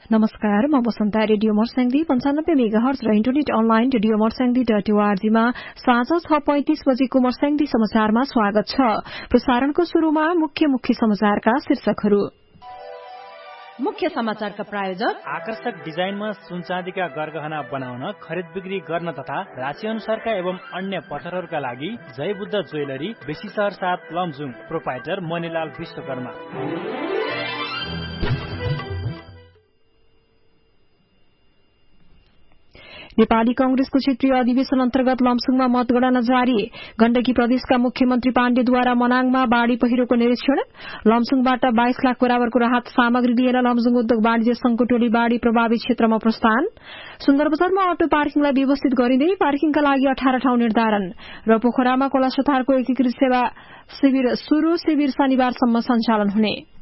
नमस्कार, म Basanta. Radio Marsyangdi 95 megahertz र इन्टरनेट अनलाइन रेडियो मर्स्याङ्दी.org मा साँझ 6:35 बजेको मर्स्याङ्दी समाचारमा स्वागत छ। प्रसारणको शुरूमा मुख्य समाचारका शीर्षकहरू। मुख्य समाचारका प्रायोजक आकर्षक डिजाइनमा सुनचाँदीका गरगहना बनाउन, खरिद बिक्री गर्न तथा राशि अनुसारका एवं अन्य पत्थरहरूका लागि जय बुद्ध ज्वेलरी, बेसी शहर 7 लमजुङ। प्रोपाइटर मणिलाल विश्वकर्मा। नेपाली कांग्रेसको क्षेत्रीय अधिवेशन अन्तर्गत लमसुङमा मतगणना जारी। गण्डकी प्रदेशका मुख्यमन्त्री पाण्डेद्वारा मनाङमा बाढ़ी पहिरोको निरीक्षण। लमसुङबाट 22 लाख बराबरको राहत सामग्री लिएर लमसुङ उद्योग वाणिज्य संघको टोली बाढ़ी प्रभावित क्षेत्रमा प्रस्थान। सुन्दरबजारमा अटो पार्किङलाई व्यवस्थित गरिँदै पार्किङका लागि 18 ठाउँ निर्धारण। र पोखरामा खोला सुधारको एकीकृत सेवा शिविर शनिबारसम्म सञ्चालन हुने।